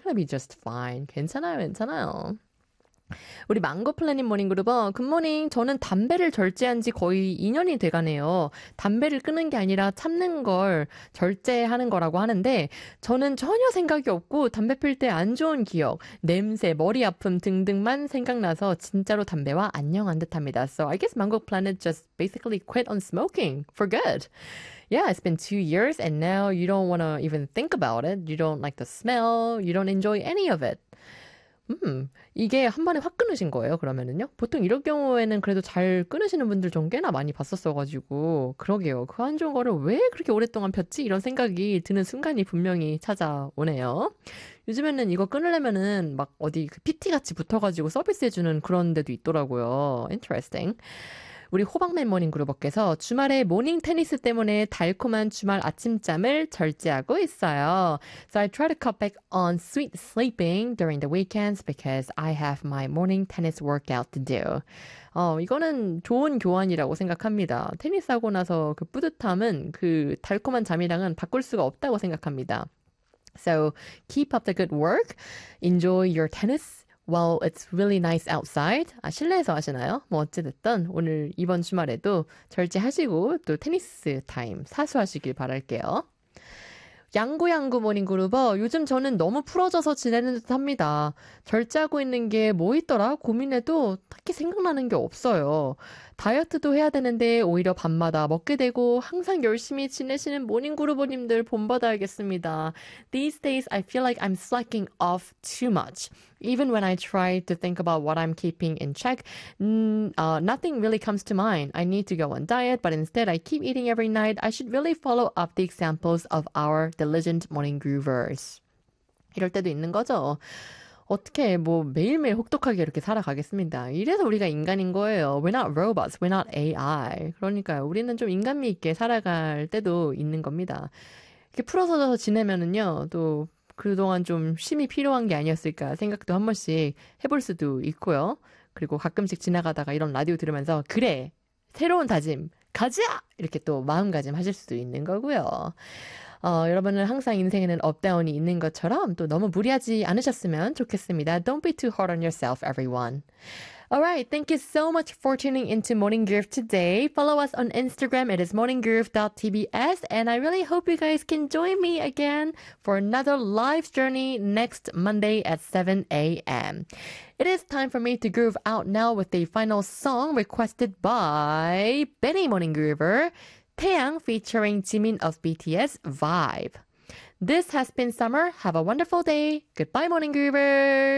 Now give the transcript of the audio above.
gonna be just fine. 괜찮아요, 괜찮아요. 우리 망고 플래닛 모닝그룹은 굿모닝. 저는 담배를 절제한 지 거의 2년이 돼가네요. 담배를 끊는 게 아니라 참는 걸 절제하는 거라고 하는데 저는 전혀 생각이 없고 담배 필 때 안 좋은 기억, 냄새, 머리 아픔 등등만 생각나서 진짜로 담배와 안녕한 듯합니다. So I guess Mango Planet just basically quit on smoking for good. Yeah, it's been 2 years and now you don't want to even think about it. You don't like the smell. You don't enjoy any of it. 이게 한 번에 확 끊으신 거예요, 그러면은요? 보통 이럴 경우에는 그래도 잘 끊으시는 분들 좀 꽤나 많이 봤었어가지고, 그러게요. 그 안 좋은 거를 왜 그렇게 오랫동안 폈지? 이런 생각이 드는 순간이 분명히 찾아오네요. 요즘에는 이거 끊으려면은 막 어디 그 PT 같이 붙어가지고 서비스해주는 그런 데도 있더라고요. Interesting. 우리 호박맨 모닝 그룹업께서 주말에 모닝 테니스 때문에 달콤한 주말 아침잠을 절제하고 있어요. So I try to cut back on sweet sleeping during the weekends because I have my morning tennis workout to do. 이거는 좋은 교환이라고 생각합니다. 테니스하고 나서 그 뿌듯함은 그 달콤한 잠이랑은 바꿀 수가 없다고 생각합니다. So keep up the good work. Enjoy your tennis. Well, it's really nice outside. 실내에서 하시나요? 뭐 어찌됐든 오늘 이번 주말에도 절제하시고 또 테니스 타임 사수하시길 바랄게요. 양구양구 모닝그룹어 요즘 저는 너무 풀어져서 지내는 듯 합니다. 절제하고 있는 게 뭐 있더라 고민해도 딱히 생각나는 게 없어요. 다이어트도 해야 되는데 오히려 밤마다 먹게 되고 항상 열심히 지내시는 모닝그룹어님들 본받아야겠습니다. These days I feel like I'm slacking off too much. Even when I try to think about what I'm keeping in check, nothing really comes to mind. I need to go on diet, but instead I keep eating every night. I should really follow up the examples of our diligent morning groovers. 이럴 때도 있는 거죠. 어떻게 뭐 매일매일 혹독하게 이렇게 살아가겠습니다. 이래서 우리가 인간인 거예요. We're not robots. We're not AI. 그러니까요. 우리는 좀 인간미 있게 살아갈 때도 있는 겁니다. 이렇게 풀어서져서 지내면은요. 또 그동안 좀 쉼이 필요한 게 아니었을까 생각도 한 번씩 해볼 수도 있고요. 그리고 가끔씩 지나가다가 이런 라디오 들으면서 그래! 새로운 다짐! 가자! 이렇게 또 마음가짐 하실 수도 있는 거고요. 여러분은 항상 인생에는 업다운이 있는 것처럼 또 너무 무리하지 않으셨으면 좋겠습니다. Don't be too hard on yourself, everyone. Alright, thank you so much for tuning into Morning Groove today. Follow us on Instagram, it is morninggroove.tbs, and I really hope you guys can join me again for another live journey next Monday at 7 a.m. It is time for me to groove out now with the final song requested by Benny Morning Groover, 태양 featuring Jimin of BTS, Vibe. This has been Summer. Have a wonderful day. Goodbye, Morning Groovers.